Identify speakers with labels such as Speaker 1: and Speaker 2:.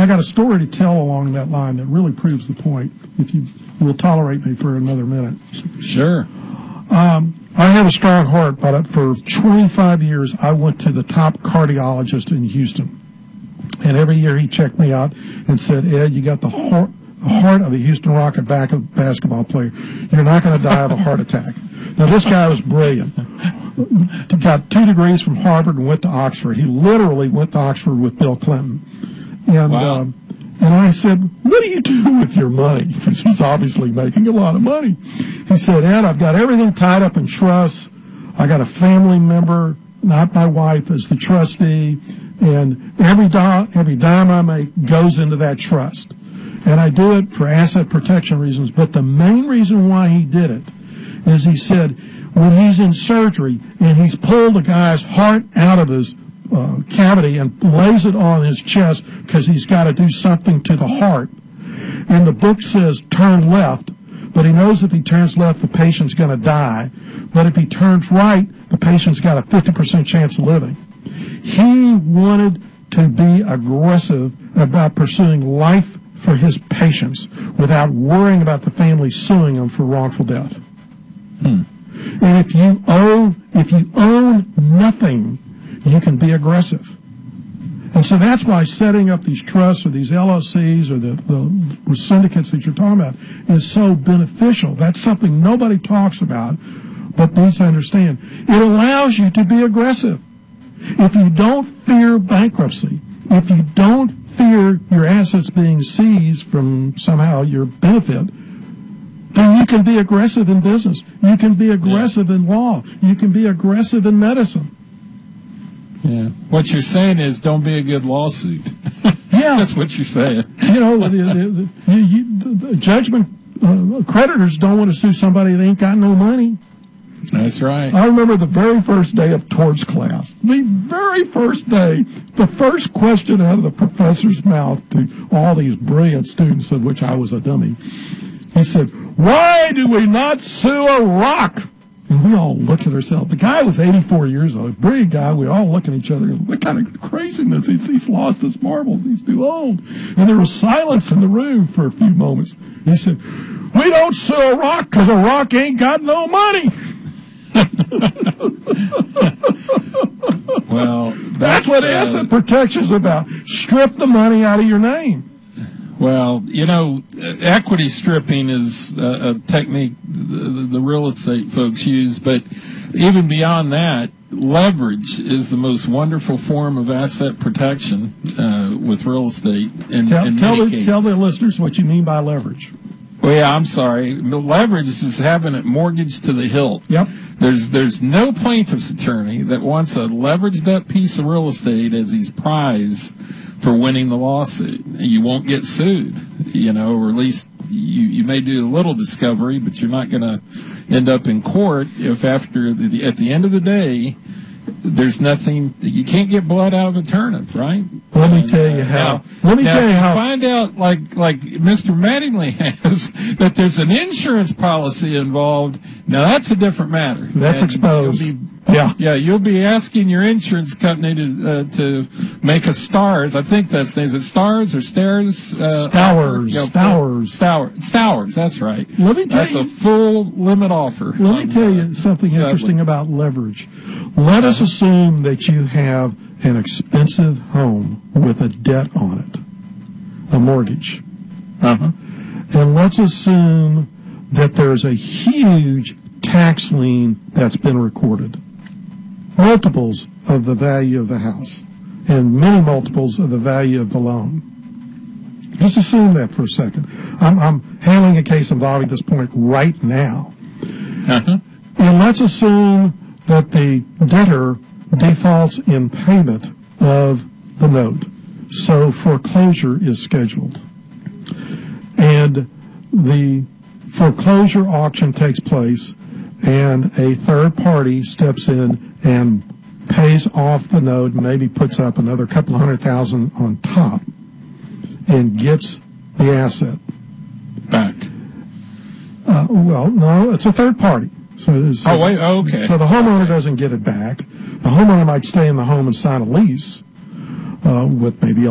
Speaker 1: I got a story to tell along that line that really proves the point, if you will tolerate me for another minute.
Speaker 2: Sure.
Speaker 1: I have a strong heart, but for 25 years, I went to the top cardiologist in Houston. And every year he checked me out and said, Ed, you got the heart of a Houston Rocket basketball player. You're not going to die of a heart attack. Now, this guy was brilliant. Got 2 degrees from Harvard and went to Oxford. He literally went to Oxford with Bill Clinton. And
Speaker 2: wow.
Speaker 1: And I said, what do you do with your money? Because he's obviously making a lot of money. He said, Ed, I've got everything tied up in trust. I got a family member, not my wife, as the trustee. And every dime I make goes into that trust. And I do it for asset protection reasons. But the main reason why he did it is he said, when he's in surgery and he's pulled a guy's heart out of his cavity and lays it on his chest because he's got to do something to the heart. And the book says turn left, but he knows if he turns left, the patient's going to die. But if he turns right, the patient's got a 50% chance of living. He wanted to be aggressive about pursuing life for his patients without worrying about the family suing him for wrongful death. And if you own nothing, you can be aggressive. And so that's why setting up these trusts or these LLCs or the syndicates that you're talking about is so beneficial. That's something nobody talks about but needs to understand. It allows you to be aggressive. If you don't fear bankruptcy, if you don't fear your assets being seized from somehow your benefit, then you can be aggressive in business. You can be aggressive in law. You can be aggressive in medicine.
Speaker 2: Yeah. What you're saying is don't be a good lawsuit.
Speaker 1: Yeah.
Speaker 2: That's what you're saying.
Speaker 1: You know, the judgment creditors don't want to sue somebody that ain't got no money.
Speaker 2: That's right.
Speaker 1: I remember the very first day of torts class. The very first day, the first question out of the professor's mouth to all these brilliant students, of which I was a dummy, he said, why do we not sue a rock? And we all looked at ourselves. The guy was 84 years old, a brilliant guy. We all looked at each other. What kind of craziness? He's lost his marbles. He's too old. And there was silence in the room for a few moments. He said, we don't sue a rock because a rock ain't got no money.
Speaker 2: Well,
Speaker 1: that's what asset protection is about. Strip the money out of your name.
Speaker 2: Well, you know, equity stripping is a technique the real estate folks use, but even beyond that, leverage is the most wonderful form of asset protection with real estate. Tell
Speaker 1: the listeners what you mean by leverage.
Speaker 2: Well, yeah, I'm sorry. Leverage is having it mortgaged to the hilt.
Speaker 1: Yep.
Speaker 2: There's no plaintiff's attorney that wants a leveraged up piece of real estate as his prize for winning the lawsuit. You won't get sued, you know, or at least you may do a little discovery, but you're not going to end up in court if at the end of the day, there's nothing, you can't get blood out of a turnip, right?
Speaker 1: Let me tell you how.
Speaker 2: Find out, like Mr. Mattingly has, that there's an insurance policy involved. Now that's a different matter.
Speaker 1: That's exposed.
Speaker 2: Yeah, you'll be asking your insurance company to make a Stars. I think that's is it Stars or Stairs? Stowers. That's right. That's a full limit offer.
Speaker 1: Let me tell you something interesting about leverage. Let us assume that you have an expensive home with a debt on it, a mortgage. And let's assume that there's a huge tax lien that's been recorded. Multiples of the value of the house and many multiples of the value of the loan. Just assume that for a second. I'm handling a case involving this point right now. And let's assume that the debtor defaults in payment of the note. So foreclosure is scheduled. And the foreclosure auction takes place, and a third party steps in and pays off the note, maybe puts up another couple $100,000 on top, and gets the asset
Speaker 2: back.
Speaker 1: Well, no, it's a third party. Okay. So the homeowner doesn't get it back. The homeowner might stay in the home and sign a lease with maybe